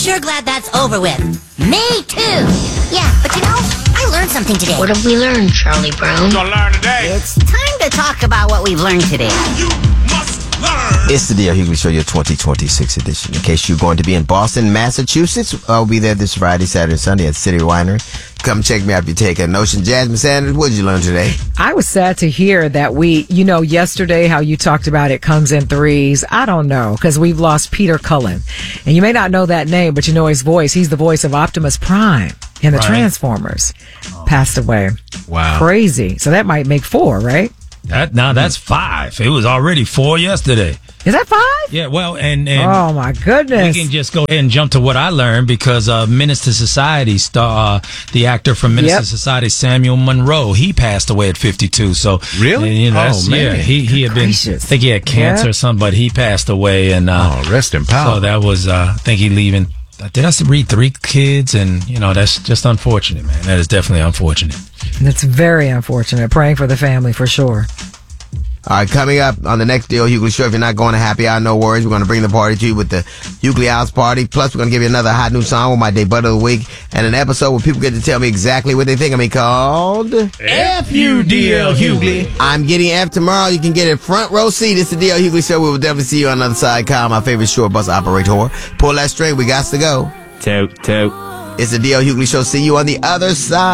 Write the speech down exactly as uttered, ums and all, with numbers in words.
Sure glad that's over with. Me too. Yeah, but you know, I learned something today. What have we learned, Charlie Brown? Gonna learn today. It's time to talk about what we've learned today. You must learn. It's the D L Hughley Show, your twenty twenty-six edition. In case you're going to be in Boston, Massachusetts, I'll be there this Friday, Saturday, and Sunday at City Winery. Come check me out if you take a notion. Jasmine Sanders, what did you learn today? I was sad to hear that we, you know, yesterday how you talked about it comes in threes. I don't know, because we've lost Peter Cullen. And you may not know that name, but you know his voice. He's the voice of Optimus Prime in the Right. Transformers. Passed away. Wow. Crazy. So that might make four, right? That now that's five. It was already four yesterday. Is that five? Yeah, well, and, and Oh, my goodness. we can just go ahead and jump to what I learned because uh, Menace to Society star, uh, the actor from Menace Yep. to Society, Samuel Monroe, he passed away at fifty-two. So Really? and, you know, Oh, that's- man. yeah, he he had been. Gracious. I think he had cancer Yeah. or something, but he passed away, and uh, Oh, rest in power. so that was. Uh, I think he leaving. Did I read three kids? And you know, that's just unfortunate, man. That is definitely unfortunate. That's very unfortunate. Praying for the family for sure. All right, coming up on the next D L Hughley Show, if you're not going to happy hour, no worries. We're going to bring the party to you with the Hughley House Party. Plus, we're going to give you another hot new song with my debut of the week and an episode where people get to tell me exactly what they think of me called F U D L Hughley. I'm Getting F tomorrow. You can get it front row seat. It's the D L Hughley Show. We will definitely see you on the other side. Kyle, my favorite short bus operator. Pull that string. We got to go. Toot, toot. It's the D L Hughley Show. See you on the other side.